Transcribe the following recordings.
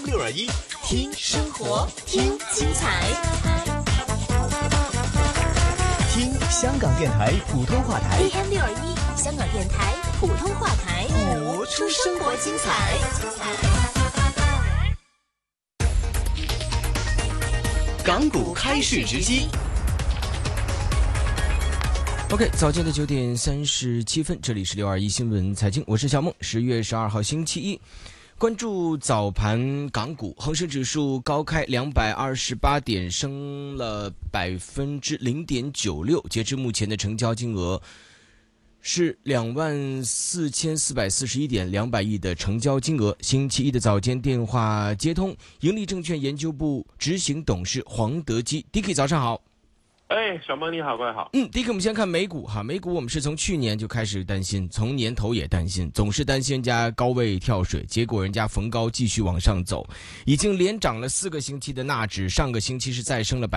621，听生活，听精彩，听香港电台普通话台 AM621，香港电台普通话台， 播出生活精彩。港股开市直击。 OK， 早间的9点37分，这里是621新闻财经，我是小梦。10月12号星期一，关注早盘港股，恒生指数高开228点，升了0.96%，截至目前的成交金额是24441点，200亿的成交金额。星期一的早间电话接通，盈利证券研究部执行董事黄德基 ，Dicky 早上好。 小梦你好，各位好。 Dicky， 我们先看美股哈，美股我们是从去年就开始担心，从年头也担心，总是担心人家高位跳水，结果人家逢高继续往上走，已经连涨了4个星期的纳指，上个星期是再升了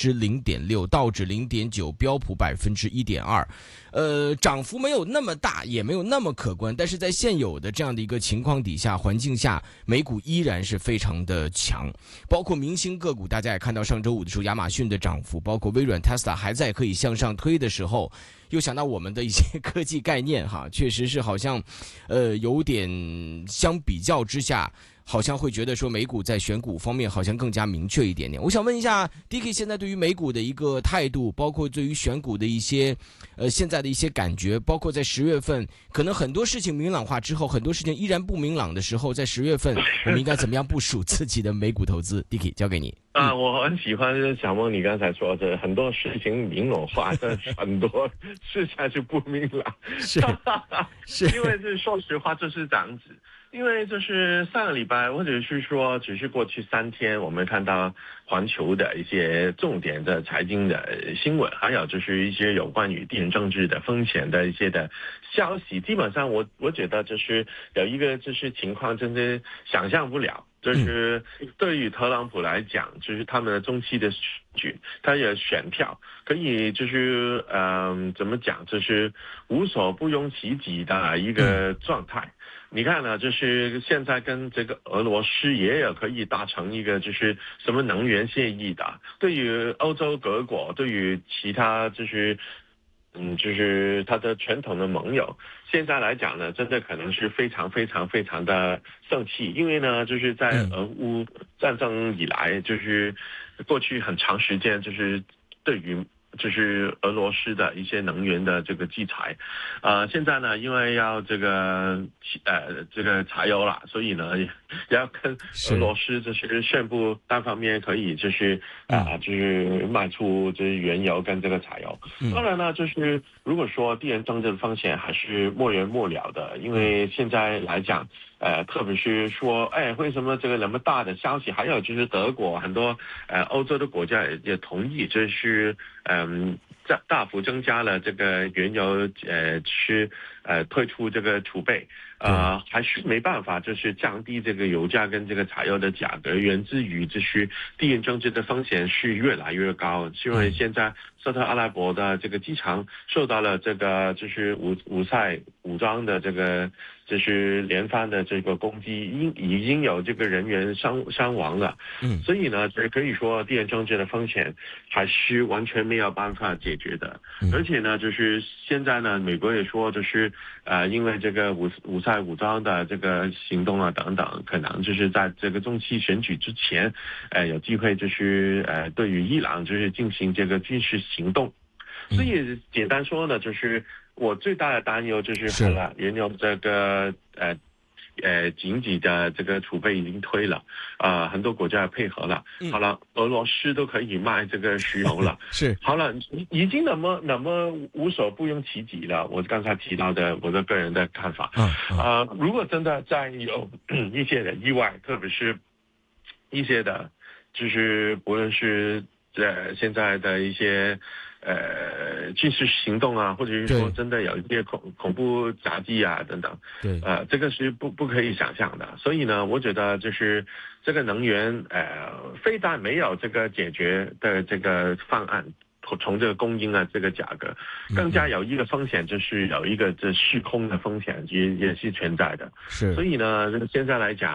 0.6%，道指0.9%，标普1.2%。涨幅没有那么大，也没有那么可观，但是在现有的这样的一个情况底下、环境下，美股依然是非常的强。包括明星个股，大家也看到上周五的时候，亚马逊的涨幅，包括微软、Tesla 还在可以向上推的时候，又想到我们的一些科技概念哈，确实是好像，有点相比较之下。好像会觉得说美股在选股方面好像更加明确一点点。我想问一下 Dicky 现在对于美股的一个态度，包括对于选股的一些现在的一些感觉，包括在10月份可能很多事情明朗化之后，很多事情依然不明朗的时候，在10月份我们应该怎么样部署自己的美股投资？Dicky 交给你。 我很喜欢小梦你刚才说的，很多事情明朗化，但很多事情是不明朗。 是因为是说实话，就是这样子。因为就是上个礼拜，或者是说只是过去3天，我们看到环球的一些重点的财经的新闻，还有就是一些有关于地缘政治的风险的一些的消息，基本上我觉得就是有一个就是情况真的想象不了。就是对于特朗普来讲，就是他们的中期的选举，他的选票可以就是怎么讲，就是无所不用其极的一个状态。你看呢，就是现在跟这个俄罗斯也有可以达成一个就是什么能源协议的。对于欧洲各国，对于其他就是就是他的传统的盟友，现在来讲呢，真的可能是非常非常非常的生气，因为呢，就是在俄乌战争以来，就是过去很长时间，就是对于就是俄罗斯的一些能源的这个制裁，现在呢，因为要这个柴油了，所以呢，也要跟俄罗斯就是宣布单方面可以就是就是卖出就是原油跟这个柴油。当然呢，就是如果说地缘政治的风险还是没完没了的，因为现在来讲。特别是说，为什么这个那么大的消息？还有就是德国很多欧洲的国家也同意，就是大幅增加了这个原油退出这个储备，还是没办法，就是降低这个油价跟这个柴油的价格，源自于就是地缘政治的风险是越来越高，因为现在沙特阿拉伯的这个机场受到了这个就是胡塞武装的这个就是连番的这个攻击，已经有这个人员伤亡了。所以呢，就是可以说地缘政治的风险还是完全没有办法解决的。而且呢，就是现在呢，美国也说就是因为这个胡塞武装的这个行动啊等等，可能就是在这个中期选举之前，有机会就是对于伊朗就是进行这个军事行动。所以简单说呢，就是我最大的担忧就是好了，原油这个经济的这个储备已经推了，很多国家配合了，好了，俄罗斯都可以卖这个石油了， 是好了，已经那么无所不用其极了。我刚才提到的我的个人的看法，如果真的再有一些的意外，特别是一些的，就是不论是现在的一些军事行动啊，或者是说真的有一些恐怖袭击啊等等， 对， 这个是不可以想象的。所以呢，我觉得就是这个能源非但没有这个解决的这个方案，从这个供应啊这个价格，更加有一个风险，就是有一个这虚空的风险也是存在的。 是， 所以呢，现在来讲，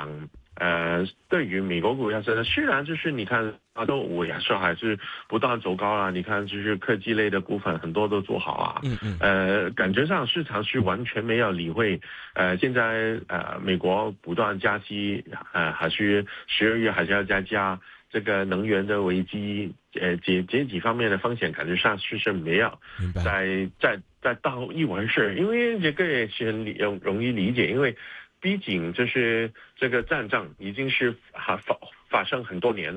对于美国股票真的，虽然就是你看周五也是还是不断走高啊，你看就是科技类的股份很多都做好啊，感觉上市场是完全没有理会，现在美国不断加息，还是12月还是要再加，这个能源的危机，这几方面的风险感觉上是没有，再到一回事，因为这个也是很容易理解，因为毕竟就是这个战争已经是发生很多年了。